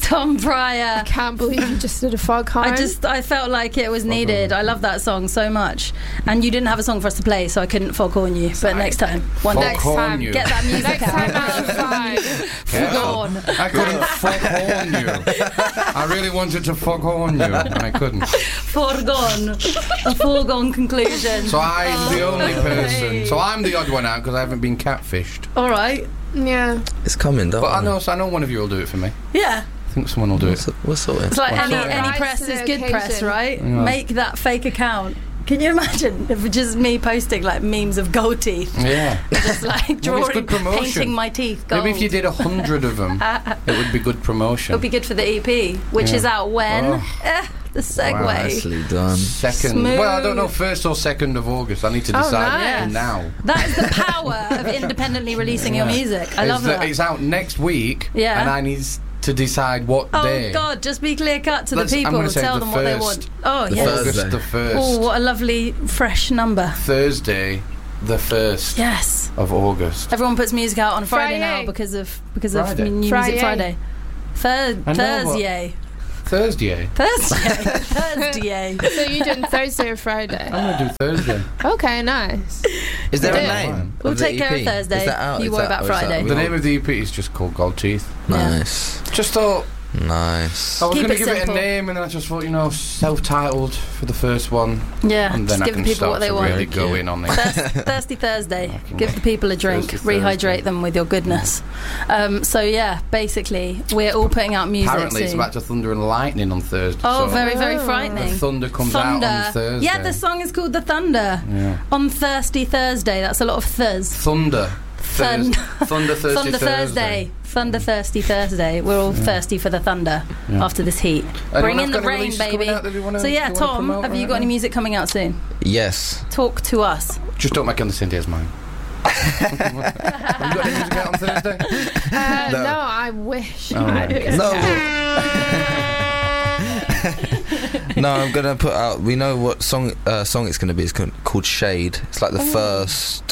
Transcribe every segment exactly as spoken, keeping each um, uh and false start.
Tom Pryor. I can't believe you just did a foghorn. I just, I felt like it was needed. I love that song so much. And you didn't have a song for us to play, so I couldn't foghorn you. But next time, one Next next time. time, get that music Next out. time out of five. Foghorn. I couldn't foghorn you. I really wanted to foghorn you, and I couldn't. Foregone. A foregone conclusion. So I'm the only Oh, person. hey. So I'm the odd one out because I haven't been catfished. All right. Yeah. It's coming, don't But I worry. know, so I know one of you will do it for me. Yeah. I think someone will do What's it. We're sorted. It's like What's any, that? any Rise press to is the good press, occasion. right? Yeah. Make that fake account. Can you imagine if it's just me posting like memes of gold teeth? Yeah. Just like Well, drawing, it's good promotion. painting my teeth gold. Maybe if you did a hundred of them, it would be good promotion. It'll be good for the E P, which Yeah. is out when? Oh. Eh, the segue. Wow, Nicely done. Second. Smooth. Well, I don't know, first or second of August. I need to Oh, decide nice. now. That is the power of independently releasing your Yeah. music. I It's love the- that. It's out next week, Yeah. and I need to decide what Oh day. God, just be clear cut to Let's- the I'm people. gonna say Tell the them what they first. want. Oh The yes. first. August Thursday. the first. Oh, what a lovely fresh number. Thursday, the first Yes. of August. Everyone puts music out on Friday, Friday. now because of because Friday. of New Friday. Music Friday. Thur- I know, Thursday. Thursday. Thursday. Thursday. So you're doing Thursday or Friday? I'm gonna do Thursday. Okay, nice. Is there a Yeah. name? We'll of the take care of E P? Thursday. Is that out? You Is worry that- about or is that- Friday. we The all- name of the E P is just called Gold Teeth. Nice. Just thought Nice. I was Keep going to it give simple. it a name, and then I just thought, you know, self-titled for the first one, Yeah. and then Just I give can the people start what they to want. really go in on it. Thirst- Thirsty Thursday. I can Give the people a drink. Thirsty Rehydrate Thursday. them with your goodness. Um, so yeah, basically, we're all putting out music Apparently, it's soon. about to thunder and lightning on Thursday. Oh, so very, very Oh. frightening. The thunder comes Thunder. out on Thursday. Yeah, the song is called The Thunder. Yeah. On Thirsty Thursday. That's a lot of thuzz. Thunder. Thun- Thurs- Thunder Thursday. Thunder Thursday. Thunder Thirsty Thursday. We're all thirsty for the thunder Yeah. after this heat. Anyone Bring else in the got any rain, releases baby. coming out that you wanna- So yeah, you wanna Tom, promote have you right got any now? music coming out soon? Yes. Talk to us. Just don't make it on the same day as mine. Have you got any music out on Thursday? Uh, No. no. I wish. Oh, I right. did. No. No, I'm gonna put out. We know what song uh, song it's gonna be. It's con- called Shade. It's like the first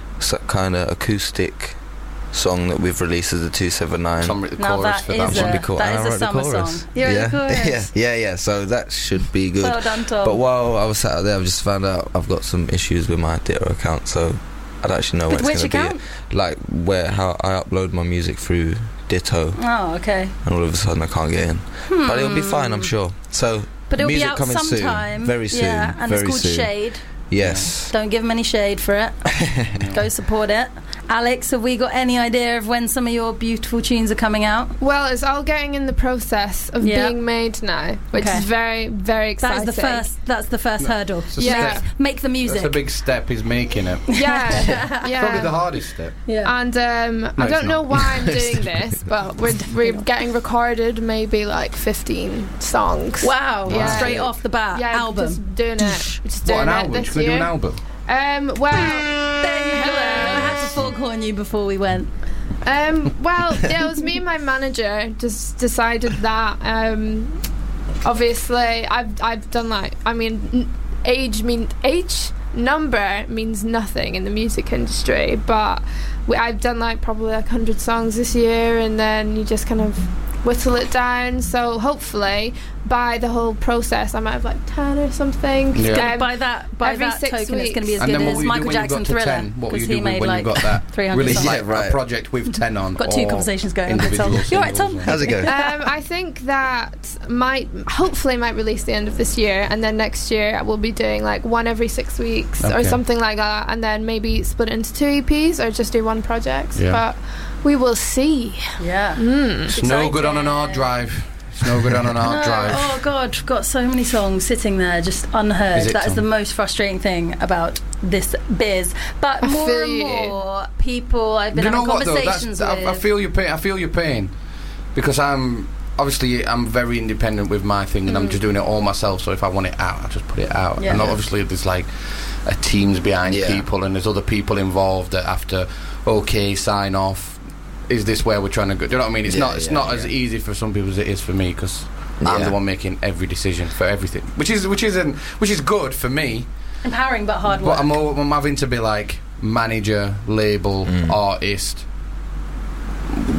kind of acoustic song that we've released as a two seven nine. Tom wrote the Now chorus that for is that a- one. Be cool. that And is I a wrote the summer chorus. song. You wrote the yeah. chorus. yeah, yeah, yeah. So that should be good. Well done, Tom. But while I was sat out there, I've just found out I've got some issues with my Ditto account, so I don't actually know With when it's which going to account? be. Like where how I upload my music through Ditto, Oh, okay. and all of a sudden I can't get in. Hmm. But it'll be fine, I'm sure. So But it'll music be out coming sometime. soon, very soon, Yeah, and very it's called soon. Shade. Yes. Don't give them any shade for it. Go support it. Alex, have we got any idea of when some of your beautiful tunes are coming out? Well, it's all getting in the process of Yeah. being made now, which Okay. is very, very That exciting. is the first. That's the first hurdle. It's a Yeah. step. Make the music. That's a big step. Is making it. Yeah, yeah. Probably the hardest step. yeah. And um, I it's don't know not. why I'm doing this, but we're we're getting recorded maybe like fifteen songs. Wow. Yeah. Straight off the bat. Yeah, album. just doing it. Just doing What, an it album? this Should we do year. an album? Um, well, There you go. I had to foghorn you before we went. um, well, yeah, it was me and my manager just decided that. Um, obviously, I've I've done like I mean, n- age mean age number means nothing in the music industry, but we, I've done like probably like one hundred songs this year, and then you just kind of whittle it down. So hopefully, by the whole process, I might have like ten or something. Yeah. Um, by that, by every that six token, it's going to be as And good then what as will you do Michael when you've Jackson got to Thriller, ten? What will because you he do made when like you've got that? three hundred Release songs. Yeah, like right. a project with ten on. Got two or conversations going on. individual You all right, Tom? singles. How's it going? Um, I think that might hopefully might release the end of this year, and then next year we'll be doing like one every six weeks or Okay. something like that, and then maybe split it into two E Ps or just do one project. Yeah. But we will see. Yeah. Mm. It's no good on an hard drive. It's no good on an hard No. drive. Oh God, we've got so many songs sitting there just unheard. Is it, That is Tom? the most frustrating thing about this biz. But I more feel and you. more people I've been you know having what though? That's, conversations I, with. I feel your pain. I feel your pain because I'm obviously I'm very independent with my thing, and I'm just doing it all myself. So if I want it out, I just put it out. Yeah. And obviously there's like a teams behind Yeah. people, and there's other people involved that have to okay sign off. Is this where we're trying to go? Do you know what I mean? It's Yeah, not. It's yeah, not yeah. as easy for some people as it is for me because I'm Yeah. the one making every decision for everything, which is which isn't which is good for me. Empowering but hard work. But I'm, all, I'm having to be like manager, label, Mm. artist,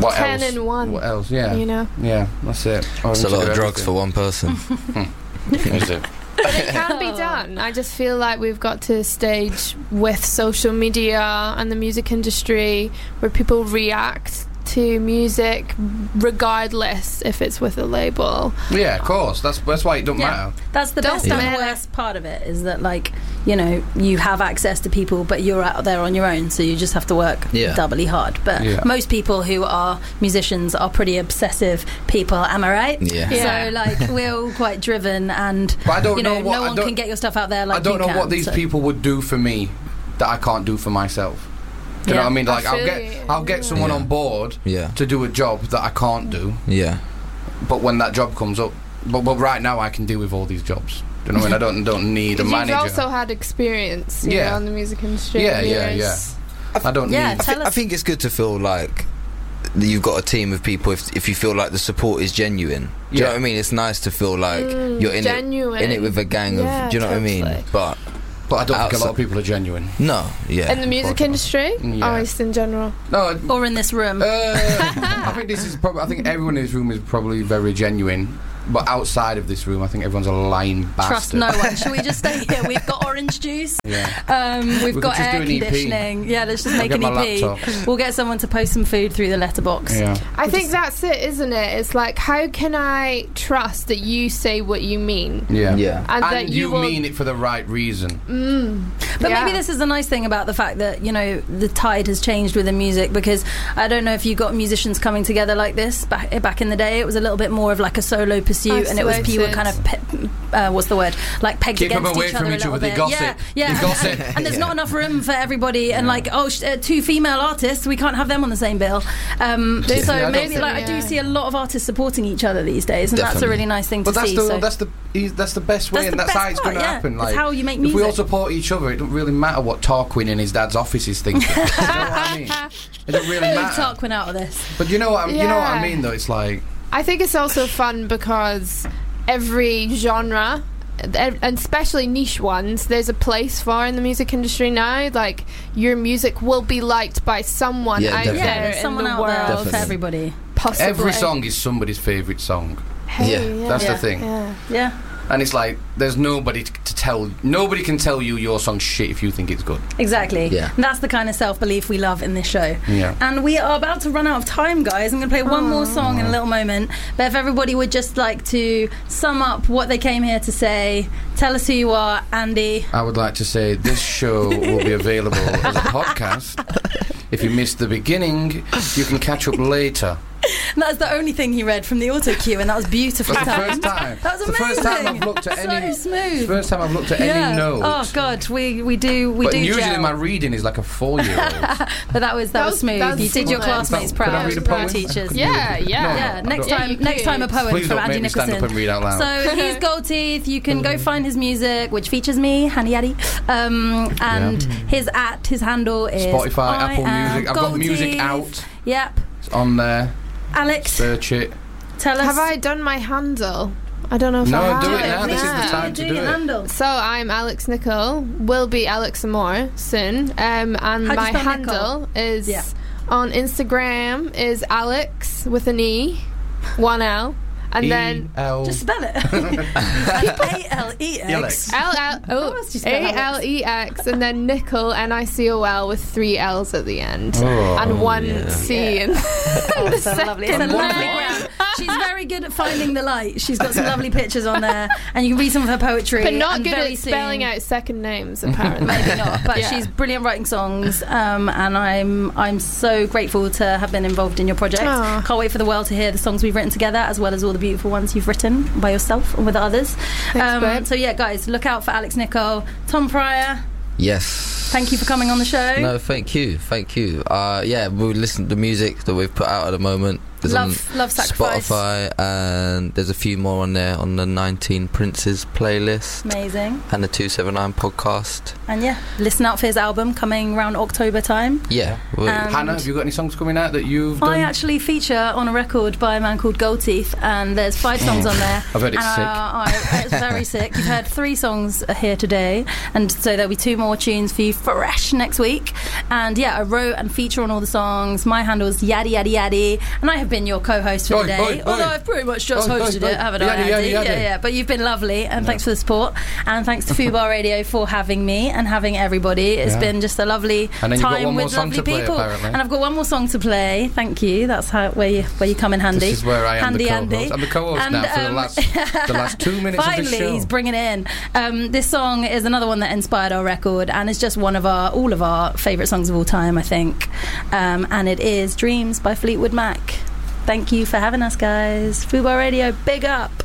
what ten else? in one. What else? Yeah, You know. yeah, that's it. Oh, It's a we lot do of drugs for everything. one person. Is it? But it can be done. I just feel like we've got to a stage with social media and the music industry where people react to music regardless if it's with a label. Yeah, of course. That's that's why it don't Yeah. matter. That's the Don't best and matter. the worst part of it, is that, like, you know, you have access to people, but you're out there on your own, so you just have to work Yeah. doubly hard. But Yeah. most people who are musicians are pretty obsessive people, am I right? Yeah. Yeah. So, like, we're all quite driven, and But I don't you know, know what no I one don't- can get your stuff out there like I don't you know can, what these so- people would do for me that I can't do for myself. Do you know Yeah. what I mean? I Like, I'll feel get you. I'll get someone Yeah. on board Yeah. to do a job that I can't do, Yeah. but when that job comes up, but, but right now I can deal with all these jobs. Do you know what I mean? I don't don't need a Because you've manager. also had experience, you Yeah. know, in the music industry. Yeah, yeah, Years. I don't Yeah, need. I, Tell thi- I us- think it's good to feel like that you've got a team of people if if you feel like the support is genuine. Do you Yeah. know what I mean? It's nice to feel like Mm, you're in genuine. it in it with a gang Yeah, of. Do you know what I mean? totally. But But I don't think a lot outside- of people are genuine. no, yeah. In the music Unfortunately. industry? Yeah. Or just in general? No, Or in this room. uh, I think this is probably. I think everyone in this room is probably very genuine. But outside of this room, I think everyone's a lying bastard. Trust no one. Should we just stay here? We've got orange juice. Yeah. Um, we've We could got just air do an E P. conditioning. Yeah, let's just I'll make get an my E P. laptop. We'll get someone to post some food through the letterbox. Yeah. I think that's it, isn't it? It's like, how can I trust that you say what you mean? Yeah. Yeah. And, And that you, you, will, mean it for the right reason. Mm, But yeah. maybe this is the nice thing about the fact that, you know, the tide has changed within music, because I don't know if you got musicians coming together like this back back in the day. It was a little bit more of like a solo pursuit, and it was people Isolated. kind of pe- uh, what's the word, like pegged Keep them against away each from other each a little other. They bit. gossip. Yeah, yeah. They gossip. And there's Yeah. not enough room for everybody, and Yeah. like, oh, sh- uh, two female artists, we can't have them on the same bill. Um, Yeah, so I don't maybe think- like I do yeah. see a lot of artists supporting each other these days, and that's a Definitely. really nice thing But to that's see. the so. that's the eas- that's the best way, That's and the that's how best it's part, going to yeah. happen. It's Like, how you make if we music. all support each other, it don't really matter what Tarquin in his dad's office is thinking. You know what I mean? It don't really Leave matter. Tarquin out of this. But you know what I, you know what I Yeah. mean, though. It's like I think it's also fun because every genre, and especially niche ones, there's a place for in the music industry now. Like, your music will be liked by someone Yeah, out definitely. Yeah, there there's in someone the out world. there for Definitely. everybody. Possibly. every song is somebody's favourite song, Hey, Yeah. That's the Yeah. thing. Yeah. Yeah. and it's like there's nobody t- to tell. Nobody can tell you your song's shit if you think it's good. Exactly. Yeah. And that's the kind of self-belief we love in this show. Yeah. And we are about to run out of time, guys. I'm going to play one more Aw. song in a little moment. But if everybody would just like to sum up what they came here to say, tell us who you are, Andy. I would like to say this show will be available as a podcast. If you missed the beginning, you can catch up later. That's the only thing he read from the auto cue, and that was beautiful. That's the timed. first time. That was the amazing. first time I've looked at so any. smooth. It's the first time I've looked at yeah. any note. Oh God, we we do we but do. usually gel. my reading is like a four-year-old. But that was that, That was was- smooth. that was you did your smooth. classmates Could I proud, read a proud poem? teachers. Could Yeah, you- yeah. No, Yeah, I next don't- time, you next time a could. poem Please from don't Andy make me stand Nicholson. up and read out loud. So he's Gold Teeth. You can go find his music, which features me, Hani Yadi. Um, and his at his handle is Spotify, I Apple am Music. I've got Gold music Teeth. out. Yep. It's on there. Alex, Search it. tell us. Have I done my handle? I don't know if No, I have. do it now. This is the Yeah. time to Do do your it. handle. So I'm Alex Nicole. Will be Alex some more soon. Um, and How do you my spell handle Nicole? is Yeah. on Instagram is Alex with an E, one L, and then E L. Just spell it. A L E X. Alex. L L How else do you spell A Alex? L E X, and then Nicole N I C O L with three L's at the end, Oh, and one yeah. C. Yeah. In Oh, the so lovely. It's a second lovely line. gram. She's very good at finding the light. She's got some lovely pictures on there, and you can read some of her poetry. But not and good very at spelling soon- out second names, apparently. Maybe not, but Yeah. she's brilliant writing songs, um, and I'm I'm so grateful to have been involved in your project. Aw. Can't wait for the world to hear the songs we've written together, as well as all the beautiful ones you've written by yourself and with others. Thanks, babe. so yeah, guys, look out for Alex Nicole, Tom Pryor. Yes. Thank you for coming on the show. No, thank you, thank you. Uh, yeah, we listen to the music that we've put out at the moment. There's love, on love Sacrifice. Spotify, and there's a few more on there on the nineteen Princes playlist. Amazing. And the two seventy-nine podcast. And yeah, listen out for his album coming around October time. Yeah. And Hannah, have you got any songs coming out that you've done? I actually feature on a record by a man called Gold Teeth, and there's five songs on there. I've heard it's and, sick. Uh, I, it's very sick. You've heard three songs here today, and so there'll be two more tunes for you fresh next week. And yeah, I wrote and feature on all the songs. My handle's Yaddy Yaddy Yaddy, and I have been your co-host for Oi, the day. oi, Although oi. I've pretty much just Oi, oi, hosted oi. it, haven't Yaddy, I, Andy? yaddy, yaddy. Yeah, yeah. But you've been lovely, and Yeah. thanks for the support, and thanks to Fubar Radio for having me and having everybody. It's Yeah. been just a lovely And then you've got time one more with song lovely to play, people. apparently. And I've got one more song to play. Thank you. That's how where you where you come in handy. This is where I am handy, the co-host. Andy. I'm the co-host And, now for the um, last the last two minutes Finally, of the show. he's bringing it in. Um, this song is another one that inspired our record, and it's just one of our all of our favourite songs of all time, I think. Um, and it is "Dreams" by Fleetwood Mac. Thank you for having us, guys. Fubar Radio, big up.